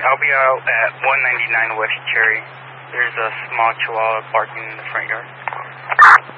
I'll be out at 199 West Cherry. There's a small chihuahua barking in the front yard.